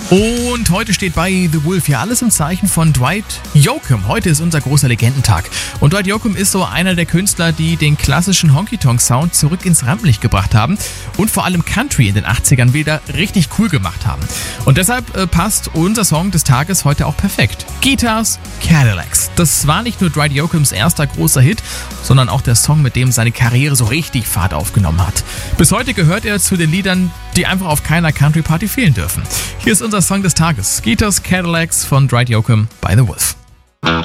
Und heute steht bei The Wolf ja alles im Zeichen von Dwight Yoakam. Heute ist unser großer Legendentag. Und Dwight Yoakam ist so einer der Künstler, die den klassischen Honky-Tonk-Sound zurück ins Rampenlicht gebracht haben und vor allem Country in den 80ern wieder richtig cool gemacht haben. Und deshalb passt unser Song des Tages heute auch perfekt. Guitars, Cadillacs. Das war nicht nur Dwight Yoakams erster großer Hit, sondern auch der Song, mit dem seine Karriere so richtig Fahrt aufgenommen hat. Bis heute gehört er zu den Liedern, die einfach auf keiner Country-Party fehlen dürfen. Hier ist unser Song des Tages. Guitars, Cadillacs von Dwight Yoakam bei The Wolf.